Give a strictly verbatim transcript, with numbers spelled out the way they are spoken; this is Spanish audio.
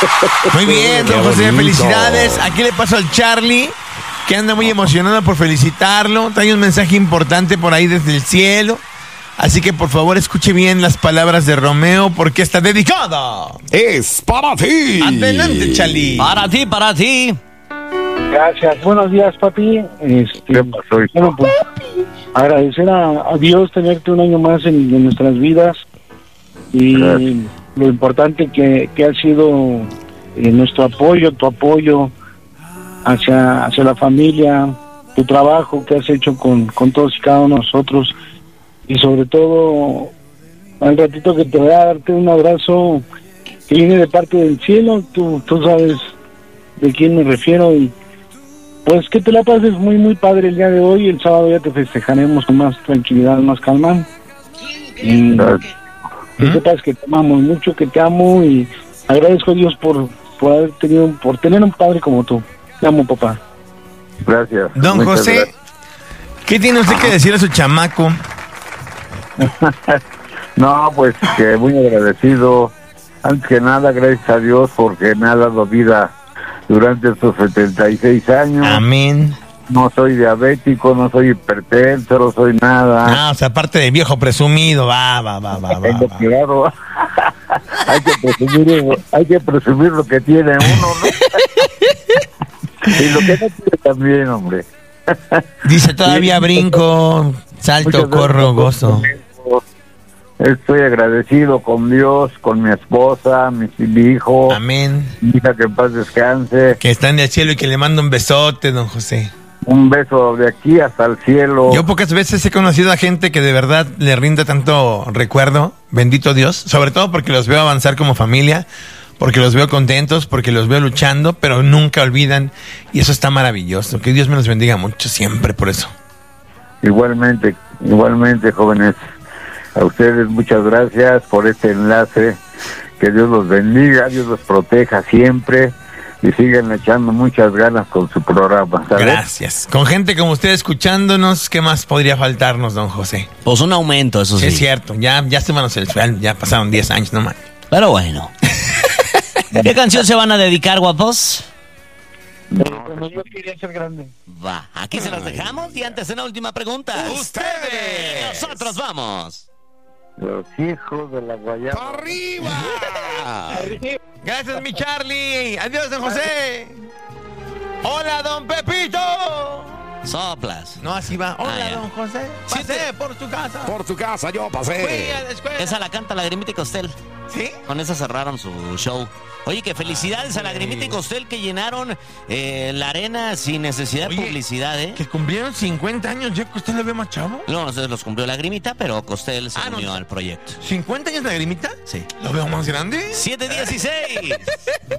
Muy bien, don José, felicidades. Aquí le paso al Charlie, que anda muy emocionado por felicitarlo. Trae un mensaje importante por ahí desde el cielo. Así que por favor escuche bien las palabras de Romeo, porque está dedicada. Es para ti. Adelante, Charlie. Para ti, para ti. Gracias, buenos días, papi. Este, ¿Qué pasó, hijo? bueno, pues, agradecer a, a Dios tenerte un año más en, en nuestras vidas y Gracias. lo importante que, que ha sido eh, nuestro apoyo, tu apoyo hacia, hacia la familia, tu trabajo que has hecho con, con todos y cada uno de nosotros, y sobre todo al ratito que te voy a darte un abrazo que viene de parte del cielo. Tú, tú sabes de quién me refiero, y pues que te la pases muy muy padre el día de hoy. El sábado ya te festejaremos con más tranquilidad, más calma, y Gracias. que sepas que te amamos mucho, que te amo, y agradezco a Dios por, por haber tenido, por tener un padre como tú. Te amo, papá. Gracias. Don Muchas José, gracias. ¿qué tiene usted que decir a su chamaco? No, pues que muy agradecido. Antes que nada, gracias a Dios porque me ha dado vida durante estos setenta y seis años. Amén. No soy diabético, no soy hipertenso, no soy nada. Ah, o sea, aparte de viejo presumido, va, va, va, va, va, Tengo va. claro. hay que presumir, hay que presumir lo que tiene uno, ¿no? Y lo que no tiene también, hombre. Dice, todavía brinco, salto, Muchas corro, gracias. gozo. Estoy agradecido con Dios, con mi esposa, mi, mi hijo, Amén. mi hija, que en paz descanse. Que está en el cielo y que le mando un besote, don José. Un beso de aquí hasta el cielo. Yo pocas veces he conocido a gente que de verdad le rinde tanto recuerdo, bendito Dios, sobre todo porque los veo avanzar como familia, porque los veo contentos, porque los veo luchando, pero nunca olvidan, y eso está maravilloso. Que Dios me los bendiga mucho siempre por eso. Igualmente, igualmente, jóvenes. A ustedes muchas gracias por este enlace. Que Dios los bendiga, Dios los proteja siempre y sigan echando muchas ganas con su programa, ¿sabes? Gracias. Con gente como usted escuchándonos, ¿qué más podría faltarnos, don José? Pues un aumento, eso Sí, sí. es cierto, ya, ya se van a hacer el sueldo, ya pasaron diez años, no más. Pero bueno. ¿Qué canción se van a dedicar, guapos? Cuando yo quería ser grande. Va, aquí se las dejamos y antes una última pregunta. ¡Ustedes! Nosotros vamos. Los hijos de la guayaba. ¡Arriba! Gracias, mi Charlie. Adiós, don José. Hola, don Pepito. Soplas. No, así va. Hola, Ah, ya. don José. Pasé por tu casa. Por tu casa yo Fui pasé. a la escuela. Esa la canta Lagrimita y Costel. ¿Sí? Con esa cerraron su show. Oye, que felicidades a Lagrimita y Costel que llenaron eh, la arena sin necesidad de Oye, publicidad, ¿eh? Que cumplieron cincuenta años, ya que usted lo ve más chavo. No, no sé, los cumplió Lagrimita, pero Costel se Ah, no. unió al proyecto. ¿cincuenta años de Lagrimita? Sí. ¿Lo veo más grande? siete dieciséis.